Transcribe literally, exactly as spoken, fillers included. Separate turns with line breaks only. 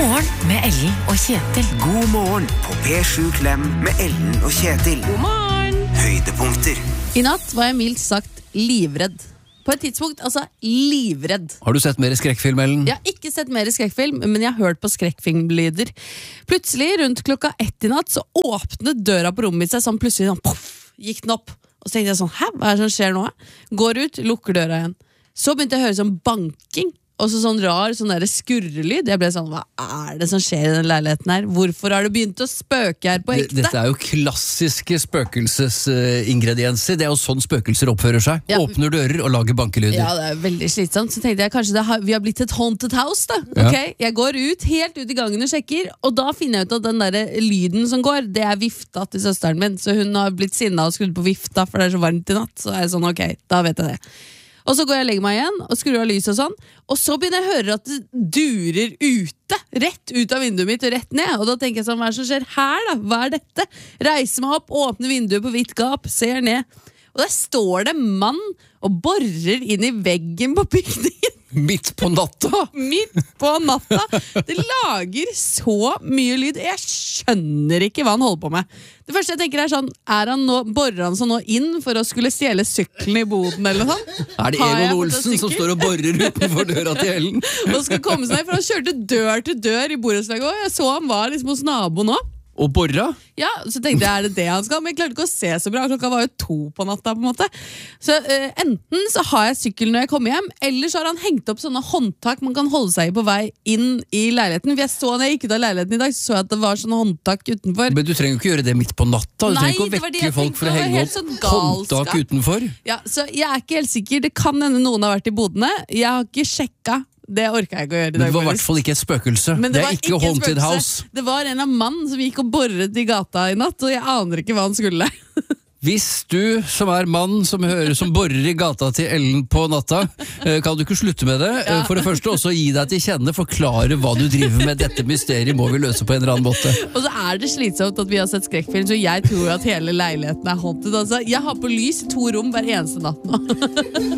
Morgen med Ellen og Kjetil.
God morgen på P sju Klem med Ellen og Kjetil.
God morgen.
Høydepunkter.
I natt var jeg mildt sagt livredd. På et tidspunkt, altså livredd.
Har du sett mer skrekkfilm, Ellen?
Jeg har ikke sett mer skrekkfilm, men jeg har hørt på skrekkfilmlyder. Plutselig, rundt klokka ett i natt, så åpnet døra på rommet mitt seg, sånn plutselig sånn, poff, gikk den opp. Og så tenkte jeg sånn, hæ, hva er det som skjer nå? Går ut, lukker døra igjen. Så begynte jeg å høre sånn banking, og så sånn rar, sånn der skurrelyd. Jeg ble sånn, hva er det som skjer i den leiligheten her? Hvorfor har det begynt å spøke her på ekte?
Dette er jo klassiske spøkelsesingredienser. Det er jo sånn spøkelser oppfører seg.
Ja.
Åpner dører og lager bankelyder.
Ja, det er veldig slitsomt. Så tenkte jeg kanskje det har, vi har blitt et haunted house da.
Ja.
Ok, jeg går ut, helt ut i gangen og sjekker, og da finner jeg ut at den der lyden som går, det er vifta til søsteren min. Så hun har blitt sinna og skrudd på vifta, for det er så varmt i natt. Så er jeg sånn, ok, da vet jeg det. Og så går jeg og legger meg igjen og skrur av lys og sånn. Og så begynner jeg å høre at det durer ute, rett ut av vinduet mitt og rett ned. Og da tenker jeg sånn, hva er det som skjer her da? Hva er dette? Reiser meg opp, åpner vinduet på vidt gap, ser ned. Og der står det en mann og borer inn i veggen på bygningen.
Midt på natta!
Midt på natta. Det lager så mye lyd. Jeg skjønner ikke hva han holder på med. Det første jeg tenker er sånn, er han nå, borer han så nå inn for å skulle stjele sykkelen i boden eller noe sånt?
Er det
Har jeg
Egon
fått en
Olsen som
sykkel?
står og borer utenfor døra til Ellen?
Og skal komme seg, for han kjørte dør til dør i borettslaget også. Jeg så han var liksom hos naboen nå.
Og borra?
Ja, så tenkte jeg, er det det han skal? Men jeg klarte ikke å se så bra. Klokka var jo to på natta på en måte. Så uh, enten så har jeg sykkel når jeg kommer hjem, eller så har han hengt opp sånne håndtak man kan holde seg i på vei inn i leiligheten. For jeg så når jeg gikk ut av leiligheten i dag, så så jeg at det var sånne håndtak utenfor.
Men du trenger jo ikke gjøre det midt på natta. Du
Nei,
trenger ikke å
det var det
vekke
jeg
folk for å
tenkte, det var
henge
helt
opp
sånn galskap.
håndtak utenfor.
Ja, så jeg er ikke helt sikker. Det kan hende noen har vært i bodene. Jeg har ikke sjekka. Det orker jeg ikke å gjøre i dag.
Men det var i
morges.
hvert fall ikke et spøkelse.
Men
Det,
var
er ikke
en
Haunted
spøkelse.
House.
Det var en av mann som gikk og borret i gata i natt, og jeg aner ikke hva han skulle.
Hvis du som er mann som hører som borer i gata til Ellen på natta, eh, kan du ikke slutte med det.
Ja.
Eh, For det første også gi deg til kjenne, forklare hva du driver med. Dette mysteriet må vi løse på en eller annen måte.
Og så er det slitsomt at vi har sett skrekkfilm, så jeg tror at hele leiligheten er haunted. Altså, jeg har på lys i to rom hver eneste natt nå.